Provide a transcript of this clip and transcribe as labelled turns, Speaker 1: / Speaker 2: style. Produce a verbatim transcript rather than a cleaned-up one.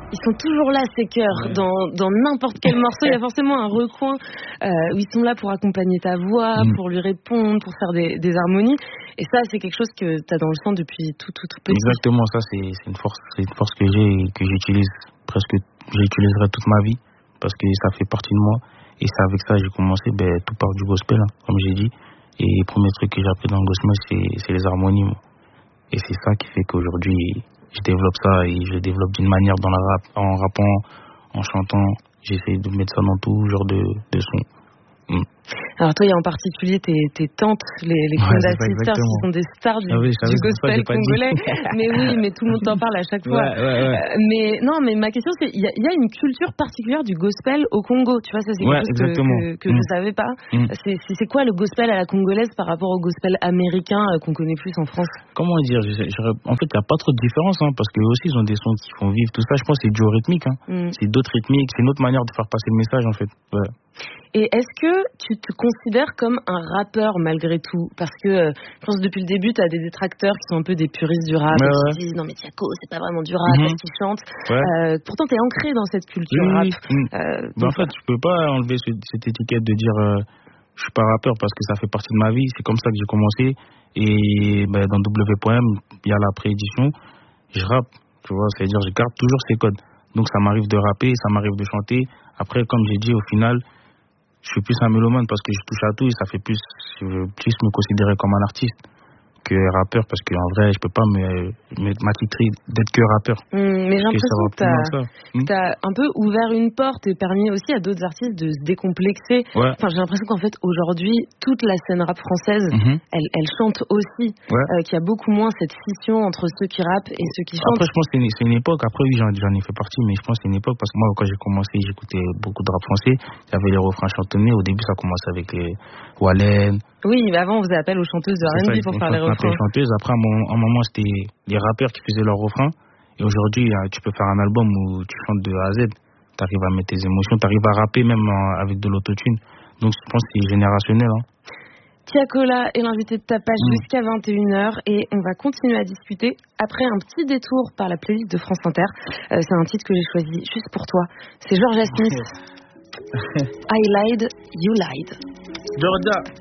Speaker 1: Ils sont toujours là, ces chœurs. Ouais. Dans, dans n'importe quel morceau, il y a forcément un recoin euh, où ils sont là pour accompagner ta voix, mm. pour lui répondre, pour faire des, des harmonies. Et ça, c'est quelque chose que tu as dans le sang depuis tout, tout, tout petit.
Speaker 2: Exactement, ça, c'est, c'est, une force, c'est une force que j'ai et que j'utilise presque, j'utiliserai toute ma vie parce que ça fait partie de moi. Et c'est avec ça que j'ai commencé, ben, tout part du gospel, hein, comme j'ai dit. Et le premier truc que j'ai appris dans le gospel, c'est, c'est les harmonies. Moi. Et c'est ça qui fait qu'aujourd'hui, je développe ça et je développe d'une manière dans la rap, en rappant, en chantant. J'essaie de mettre ça dans tout genre de, de sons. Mm.
Speaker 1: Alors toi, il y a en particulier tes, tes tantes, les, les Kunda ouais, Sisters, qui sont des stars du, ah oui, du gospel congolais. Mais oui, mais tout le monde t'en parle à chaque fois.
Speaker 2: Ouais, ouais, ouais.
Speaker 1: Euh, mais non, mais ma question, c'est, il y, y a une culture particulière du gospel au Congo. Tu vois, ça c'est quelque
Speaker 2: ouais,
Speaker 1: chose exactement. que, que, que mm. je savais pas. Mm. C'est, c'est, c'est quoi le gospel à la congolaise par rapport au gospel américain euh, qu'on connaît plus en France?
Speaker 2: Comment dire je, je, En fait, il n'y a pas trop de différence, hein, parce que aussi ils ont des sons qui font vivre tout ça. Je pense que c'est du rythmique. Hein. Mm. C'est d'autres rythmiques, c'est une autre manière de faire passer le message, en fait. Ouais.
Speaker 1: Et est-ce que tu te considères comme un rappeur malgré tout? Parce que euh, je pense que depuis le début, tu as des détracteurs qui sont un peu des puristes du rap, ouais, et qui ouais. disent non mais Tiako, c'est pas vraiment du rap, mm-hmm. parce qu'il chante. Ouais. Euh, pourtant, tu es ancré dans cette culture mmh, rap. Mmh.
Speaker 2: Euh, ben en fait, je peux pas enlever ce, cette étiquette de dire euh, je suis pas rappeur parce que ça fait partie de ma vie. C'est comme ça que j'ai commencé. Et ben, dans W point M, il y a la préédition. Je rappe, tu vois, c'est-à-dire je garde toujours ces codes. Donc ça m'arrive de rapper, ça m'arrive de chanter. Après, comme j'ai dit, au final, je suis plus un mélomane parce que je touche à tout et ça fait plus, je veux plus me considérer comme un artiste que rappeur parce qu'en vrai, je peux pas me, me m'attitrer d'être que rappeur.
Speaker 1: Mmh, mais j'ai l'impression que, que t'as, mmh. t'as un peu ouvert une porte et permis aussi à d'autres artistes de se décomplexer. Ouais. Enfin, j'ai l'impression qu'en fait, aujourd'hui, toute la scène rap française, mmh. elle, elle chante aussi. Ouais. Euh, qu'il y a beaucoup moins cette scission entre ceux qui rappent et ceux qui chantent.
Speaker 2: Après, je pense que c'est une, c'est une époque. Après, oui, j'en, j'en ai fait partie, mais je pense que c'est une époque parce que moi, quand j'ai commencé, j'écoutais beaucoup de rap français. Il y avait les refrains chantonnés. Au début, ça commençait avec les Wallen.
Speaker 1: Oui, mais avant, on faisait appel aux chanteuses de R and B pour faire les refrains.
Speaker 2: Les chanteuses. Après, à un moment, c'était les rappeurs qui faisaient leurs refrains. Et aujourd'hui, tu peux faire un album où tu chantes de A à Z. Tu arrives à mettre tes émotions, tu arrives à rapper même avec de l'autotune. Donc, je pense que c'est générationnel. Hein.
Speaker 1: Tiakola est l'invité de ta page mmh. jusqu'à vingt et une heures et on va continuer à discuter après un petit détour par la playlist de France Inter. Euh, c'est un titre que j'ai choisi juste pour toi. C'est Georgia Smith. I lied, you lied.
Speaker 2: Georgia.